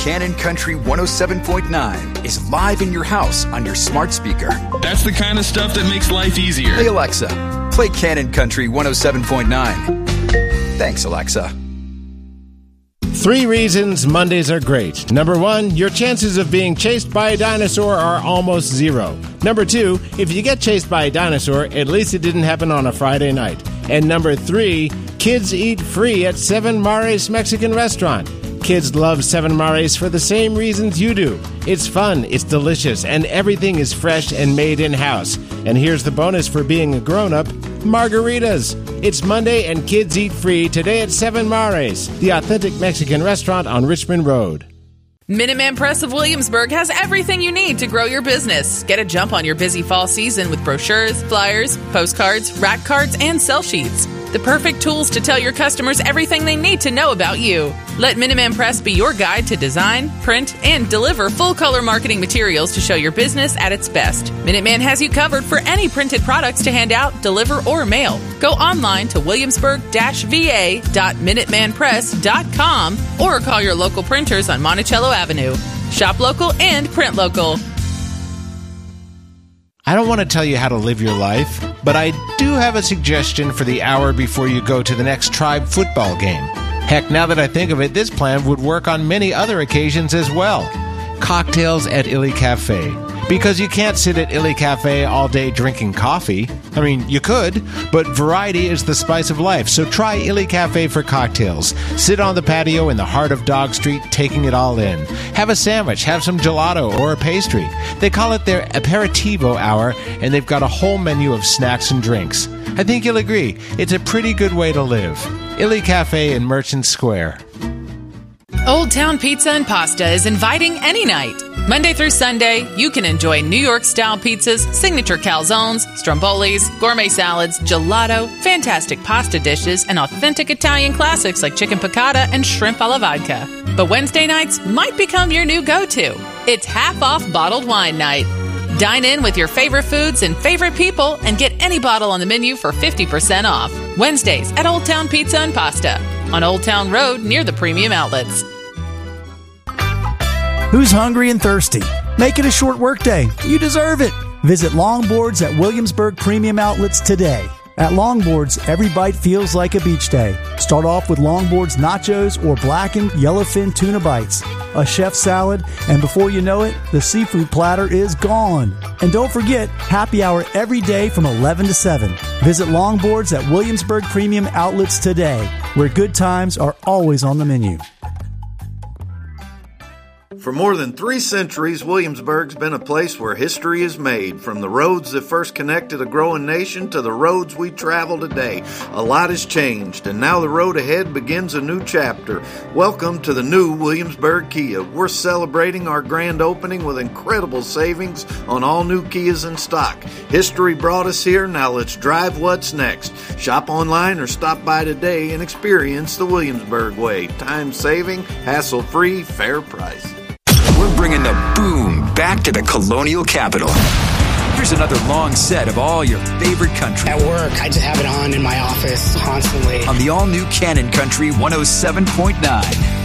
Cannon Country 107.9 is live in your house on your smart speaker. That's the kind of stuff that makes life easier. Hey, Alexa, play Cannon Country 107.9. Thanks, Alexa. 3 reasons Mondays are great. Number 1, your chances of being chased by a dinosaur are almost 0. Number 2, if you get chased by a dinosaur, at least it didn't happen on a Friday night. And number 3, kids eat free at Seven Mares Mexican Restaurant. Kids love Seven Mares for the same reasons you do. It's fun, it's delicious, and everything is fresh and made in-house. And here's the bonus for being a grown-up, margaritas. It's Monday and kids eat free today at Seven Mares, the authentic Mexican restaurant on Richmond Road. Minuteman Press of Williamsburg has everything you need to grow your business. Get a jump on your busy fall season with brochures, flyers, postcards, rack cards, and sell sheets. The perfect tools to tell your customers everything they need to know about you. Let Minuteman Press be your guide to design, print, and deliver full-color marketing materials to show your business at its best. Minuteman has you covered for any printed products to hand out, deliver, or mail. Go online to williamsburg-va.minutemanpress.com or call your local printers on Monticello Avenue. Shop local and print local. I don't want to tell you how to live your life, but I do have a suggestion for the hour before you go to the next Tribe football game. Heck, now that I think of it, this plan would work on many other occasions as well. Cocktails at Illy Cafe. Because you can't sit at Illy Cafe all day drinking coffee. I mean, you could, but variety is the spice of life, so try Illy Cafe for cocktails. Sit on the patio in the heart of Dog Street, taking it all in. Have a sandwich, have some gelato or a pastry. They call it their aperitivo hour, and they've got a whole menu of snacks and drinks. I think you'll agree, it's a pretty good way to live. Illy Cafe in Merchant Square. Old Town Pizza and Pasta is inviting any night. Monday through Sunday, you can enjoy New York-style pizzas, signature calzones, strombolis, gourmet salads, gelato, fantastic pasta dishes, and authentic Italian classics like chicken piccata and shrimp alla vodka. But Wednesday nights might become your new go-to. It's half-off bottled wine night. Dine in with your favorite foods and favorite people and get any bottle on the menu for 50% off. Wednesdays at Old Town Pizza and Pasta on Old Town Road near the Premium Outlets. Who's hungry and thirsty? Make it a short workday. You deserve it. Visit Longboards at Williamsburg Premium Outlets today. At Longboards, every bite feels like a beach day. Start off with Longboards nachos or blackened yellowfin tuna bites, a chef salad, and before you know it, the seafood platter is gone. And don't forget, happy hour every day from 11 to 7. Visit Longboards at Williamsburg Premium Outlets today, where good times are always on the menu. For more than 3 centuries, Williamsburg's been a place where history is made. From the roads that first connected a growing nation to the roads we travel today, a lot has changed, and now the road ahead begins a new chapter. Welcome to the new Williamsburg Kia. We're celebrating our grand opening with incredible savings on all new Kias in stock. History brought us here, now let's drive what's next. Shop online or stop by today and experience the Williamsburg way. Time-saving, hassle-free, fair price. We're bringing the boom back to the Colonial Capital. Here's another long set of all your favorite country. At work, I just have it on in my office constantly. On the all-new Cannon Country 107.9.